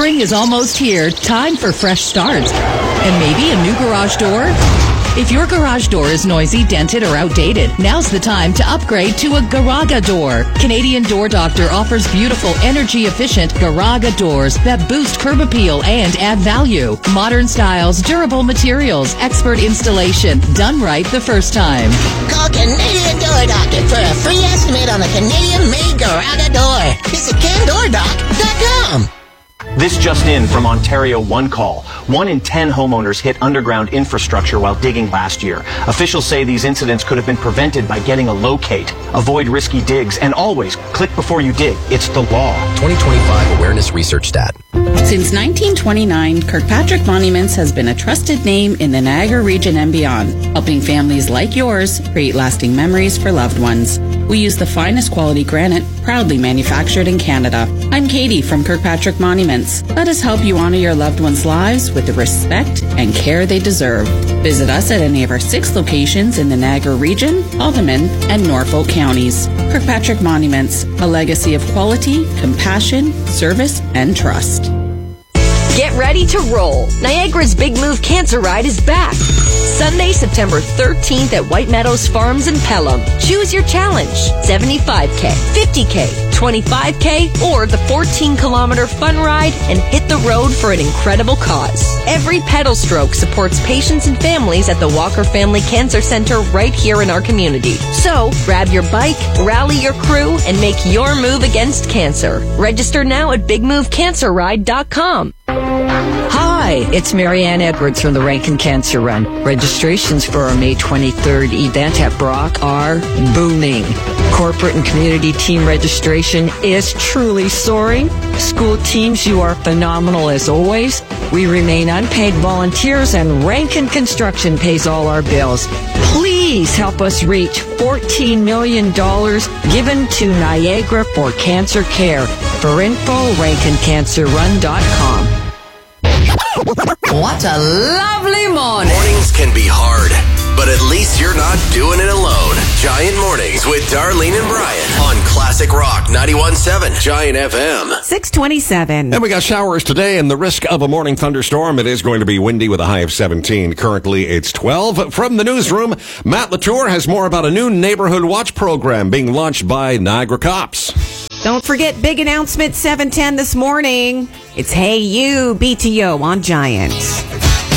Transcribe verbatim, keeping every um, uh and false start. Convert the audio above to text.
Spring is almost here. Time for fresh starts. And maybe a new garage door? If your garage door is noisy, dented, or outdated, now's the time to upgrade to a Garaga door. Canadian Door Doctor offers beautiful, energy-efficient Garaga doors that boost curb appeal and add value. Modern styles, durable materials, expert installation, done right the first time. Call Canadian Door Doctor for a free estimate on a Canadian-made Garaga door. Visit can door doc dot com. This just in from Ontario One Call. One in ten homeowners hit underground infrastructure while digging last year. Officials say these incidents could have been prevented by getting a locate. Avoid risky digs and always click before you dig. It's the law. twenty twenty-five Awareness Research Stat. Since nineteen twenty-nine, Kirkpatrick Monuments has been a trusted name in the Niagara region and beyond, helping families like yours create lasting memories for loved ones. We use the finest quality granite, proudly manufactured in Canada. I'm Katie from Kirkpatrick Monuments. Let us help you honor your loved ones' lives with the respect and care they deserve. Visit us at any of our six locations in the Niagara region, Haldimand, and Norfolk counties. Kirkpatrick Monuments, a legacy of quality, compassion, service, and trust. Get ready to roll. Niagara's Big Move Cancer Ride is back. Sunday, September thirteenth at White Meadows Farms in Pelham. Choose your challenge. seventy-five K, fifty K, twenty-five K, or the fourteen kilometer fun ride and hit the road for an incredible cause. Every pedal stroke supports patients and families at the Walker Family Cancer Center right here in our community. So, grab your bike, rally your crew, and make your move against cancer. Register now at big move cancer ride dot com. Hi, it's Marianne Edwards from the Rankin Cancer Run. Registrations for our May twenty-third event at Brock are booming. Corporate and community team registration is truly soaring. School teams, you are phenomenal as always. We remain unpaid volunteers and Rankin Construction pays all our bills. Please help us reach fourteen million dollars given to Niagara for cancer care. For info, rankin cancer run dot com. What a lovely morning. Mornings can be hard, but at least you're not doing it alone. Giant Mornings with Darlene and Brian on Classic Rock ninety-one point seven Giant F M. six twenty-seven. And we got showers today and the risk of a morning thunderstorm. It is going to be windy with a high of seventeen. Currently, it's twelve. From the newsroom, Matt Latour has more about a new neighborhood watch program being launched by Niagara Cops. Don't forget, big announcement, seven ten this morning. It's Hey You, B T O on Giant.